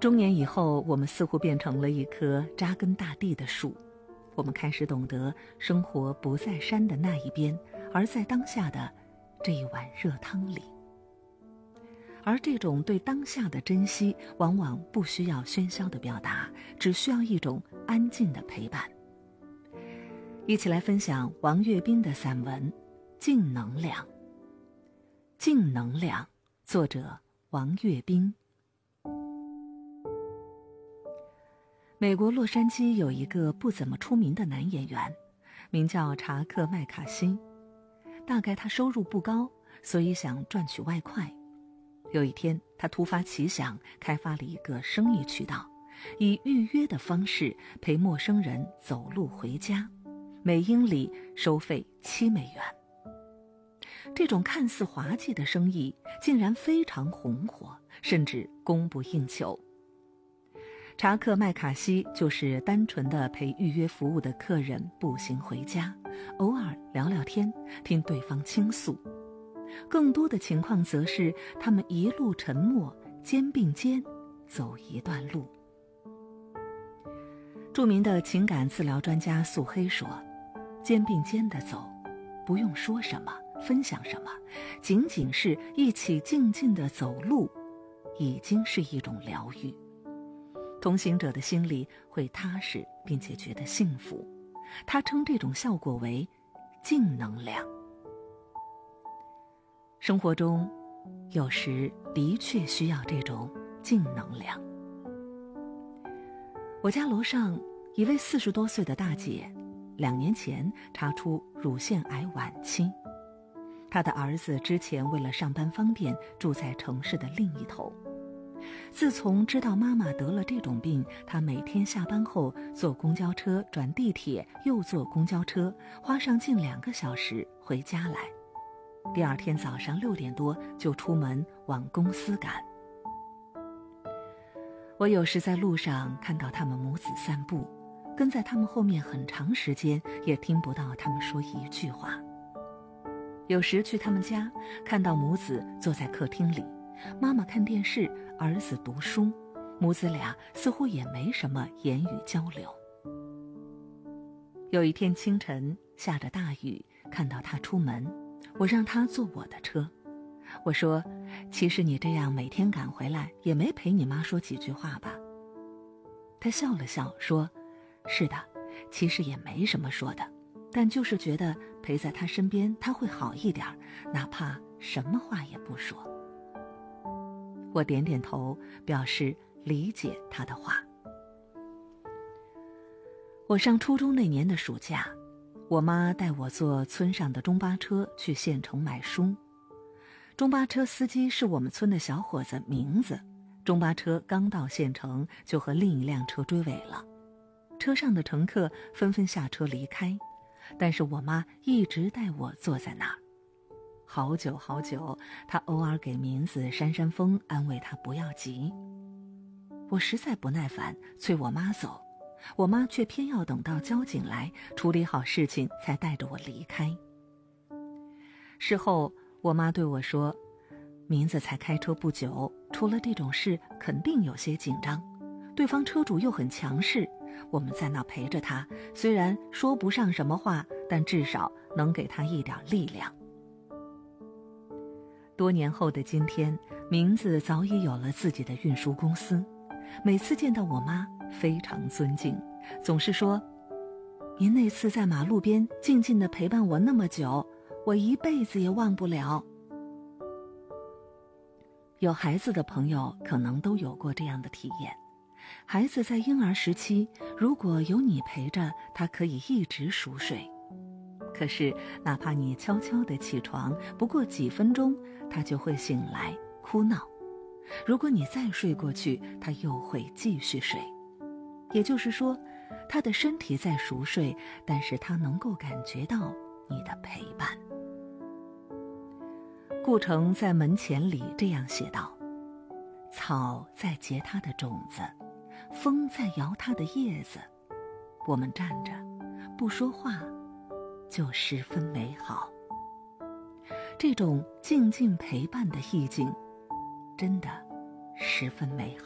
中年以后，我们似乎变成了一棵扎根大地的树，我们开始懂得生活不在山的那一边，而在当下的这一碗热汤里。而这种对当下的珍惜，往往不需要喧嚣的表达，只需要一种安静的陪伴。一起来分享王跃斌的散文《净能量》。净能量，作者王跃斌。美国洛杉矶有一个不怎么出名的男演员，名叫查克·麦卡锡。大概他收入不高，所以想赚取外快。有一天，他突发奇想，开发了一个生意渠道，以预约的方式陪陌生人走路回家，每英里收费$7。这种看似滑稽的生意竟然非常红火，甚至供不应求。查克·麦卡锡就是单纯的陪预约服务的客人步行回家，偶尔聊聊天，听对方倾诉。更多的情况则是他们一路沉默，肩并肩走一段路。著名的情感治疗专家素黑说，肩并肩的走，不用说什么，分享什么，仅仅是一起静静的走路，已经是一种疗愈。同行者的心里会踏实，并且觉得幸福。他称这种效果为净能量。生活中有时的确需要这种净能量。我家楼上一位40多岁的大姐，2年前查出乳腺癌晚期。她的儿子之前为了上班方便，住在城市的另一头。自从知道妈妈得了这种病，她每天下班后坐公交车转地铁，又坐公交车，花上近2个小时回家来。第二天早上6点多就出门往公司赶。我有时在路上看到他们母子散步，跟在他们后面很长时间，也听不到他们说一句话。有时去他们家，看到母子坐在客厅里，妈妈看电视，儿子读书，母子俩似乎也没什么言语交流。有一天清晨下着大雨，看到他出门，我让他坐我的车。我说，其实你这样每天赶回来，也没陪你妈说几句话吧？他笑了笑说，是的，其实也没什么说的，但就是觉得陪在他身边他会好一点，哪怕什么话也不说。我点点头，表示理解他的话。我上初中那年的暑假，我妈带我坐村上的中巴车去县城买书。中巴车司机是我们村的小伙子名字。中巴车刚到县城，就和另一辆车追尾了。车上的乘客纷纷下车离开，但是我妈一直带我坐在那儿。好久好久，她偶尔给名字扇扇风，安慰她不要急。我实在不耐烦，催我妈走，我妈却偏要等到交警来处理好事情才带着我离开。事后我妈对我说，名字才开车不久，出了这种事肯定有些紧张，对方车主又很强势，我们在那陪着他，虽然说不上什么话，但至少能给他一点力量。多年后的今天，名字早已有了自己的运输公司。每次见到我妈，非常尊敬，总是说，您那次在马路边静静地陪伴我那么久，我一辈子也忘不了。有孩子的朋友可能都有过这样的体验，孩子在婴儿时期，如果有你陪着，他可以一直熟睡。可是哪怕你悄悄地起床，不过几分钟，他就会醒来哭闹。如果你再睡过去，他又会继续睡。也就是说，他的身体在熟睡，但是他能够感觉到你的陪伴。顾城在门前里这样写道，草在结它的种子，风在摇它的叶子，我们站着不说话，就十分美好。这种静静陪伴的意境，真的十分美好。